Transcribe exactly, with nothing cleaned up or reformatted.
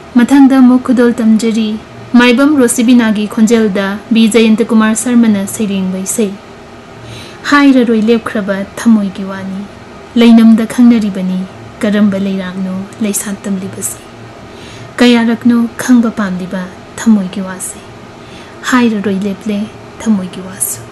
मथंगदा मुखुदोल तमजरी Maibam रोसिबिनागी खोंजेलदा B Jayant Kumar शर्मना सैरिंग बैसे हाइरा रोई लेपख्रबा थमोइगी वानी लैनमदा खंगनरिबनी करंबा लैरांगनो लैसान तमलिबसी कयारकनो खंगबा पामदिबा थमोइगी वासे हाइरा रोई लेपले थमोइगी वासु